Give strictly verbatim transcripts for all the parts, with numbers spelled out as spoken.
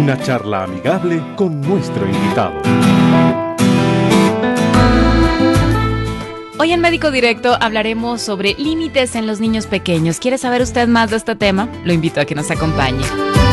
Una charla amigable con nuestro invitado. Hoy en Médico Directo hablaremos sobre límites en los niños pequeños. ¿Quiere saber usted más de este tema? Lo invito a que nos acompañe.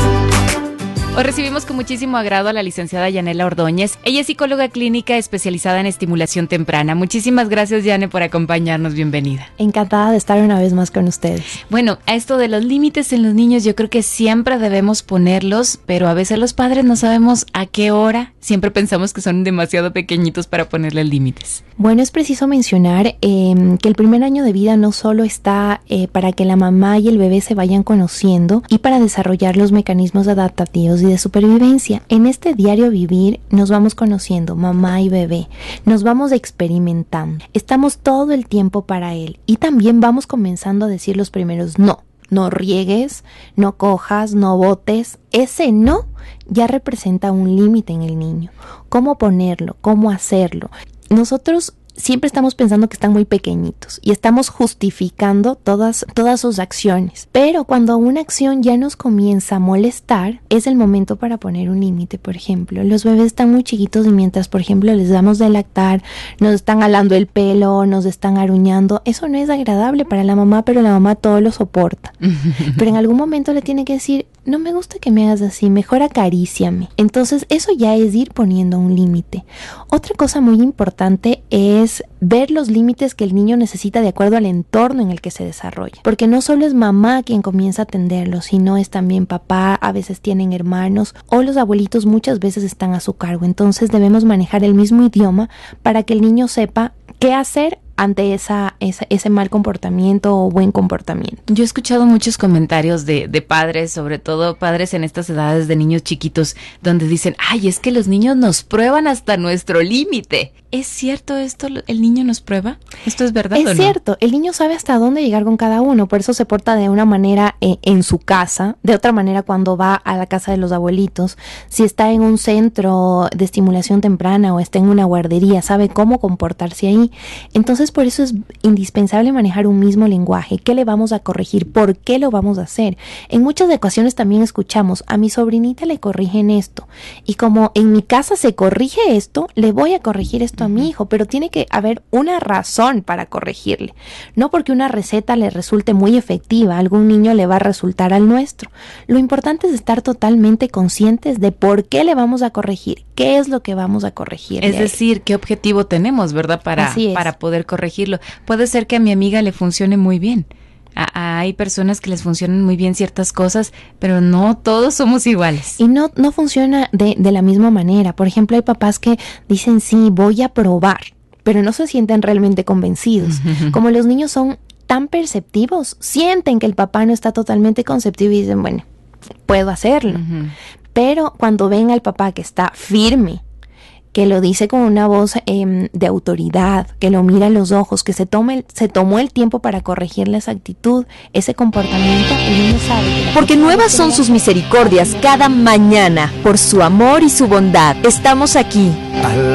Hoy recibimos con muchísimo agrado a la licenciada Yanela Ordóñez. Ella es psicóloga clínica especializada en estimulación temprana. Muchísimas gracias, Yane, por acompañarnos. Bienvenida. Encantada de estar una vez más con ustedes. Bueno, a esto de los límites en los niños, yo creo que siempre debemos ponerlos, pero a veces los padres no sabemos a qué hora. Siempre pensamos que son demasiado pequeñitos para ponerles límites. Bueno, es preciso mencionar eh, que el primer año de vida no solo está eh, para que la mamá y el bebé se vayan conociendo y para desarrollar los mecanismos adaptativos y de supervivencia. En este diario vivir nos vamos conociendo, mamá y bebé, nos vamos experimentando, estamos todo el tiempo para él y también vamos comenzando a decir los primeros no. No riegues, no cojas, no botes. Ese no ya representa un límite en el niño. ¿Cómo ponerlo? ¿Cómo hacerlo? Nosotros siempre estamos pensando que están muy pequeñitos y estamos justificando todas, todas sus acciones. Pero cuando una acción ya nos comienza a molestar, es el momento para poner un límite. Por ejemplo, los bebés están muy chiquitos y mientras, por ejemplo, les damos de lactar, nos están jalando el pelo, nos están aruñando. Eso no es agradable para la mamá, pero la mamá todo lo soporta. Pero en algún momento le tiene que decir, no me gusta que me hagas así, mejor acaríciame. Entonces eso ya es ir poniendo un límite. Otra cosa muy importante es ver los límites que el niño necesita de acuerdo al entorno en el que se desarrolla. Porque no solo es mamá quien comienza a atenderlo, sino es también papá, a veces tienen hermanos o los abuelitos muchas veces están a su cargo. Entonces debemos manejar el mismo idioma para que el niño sepa qué hacer ante esa, esa, ese mal comportamiento o buen comportamiento. Yo he escuchado muchos comentarios de, de padres, sobre todo padres en estas edades de niños chiquitos, donde dicen, ay, es que los niños nos prueban hasta nuestro límite. ¿Es cierto esto? ¿El niño nos prueba? ¿Esto es verdad o no? Es cierto, el niño sabe hasta dónde llegar con cada uno, por eso se porta de una manera eh, en su casa, de otra manera cuando va a la casa de los abuelitos. Si está en un centro de estimulación temprana o está en una guardería, sabe cómo comportarse ahí. Entonces, por eso es indispensable manejar un mismo lenguaje. ¿Qué le vamos a corregir? ¿Por qué lo vamos a hacer? En muchas ocasiones también escuchamos, a mi sobrinita le corrigen esto, y como en mi casa se corrige esto, le voy a corregir esto a mi hijo, pero tiene que haber una razón para corregirle. No porque una receta le resulte muy efectiva, a algún niño le va a resultar al nuestro. Lo importante es estar totalmente conscientes de por qué le vamos a corregir, qué es lo que vamos a corregir. Es decir, qué objetivo tenemos, ¿verdad? Para, para poder corregirlo. Puede ser que a mi amiga le funcione muy bien. A, hay personas que les funcionan muy bien ciertas cosas, pero no todos somos iguales. Y no, no funciona de, de la misma manera. Por ejemplo, hay papás que dicen, sí, voy a probar, pero no se sienten realmente convencidos. Como los niños son tan perceptivos, sienten que el papá no está totalmente conceptivo y dicen, bueno, puedo hacerlo. Uh-huh. Pero cuando ven al papá que está firme, que lo dice con una voz eh, de autoridad, que lo mira a los ojos, que se tome, se tomó el tiempo para corregirle esa actitud, ese comportamiento, el niño sabe que porque nuevas son sus misericordias cada mañana, por su amor y su bondad. Estamos aquí. Al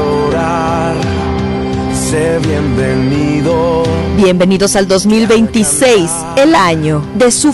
adorar, sé bienvenido. Bienvenidos al dos mil veintiséis, el año de su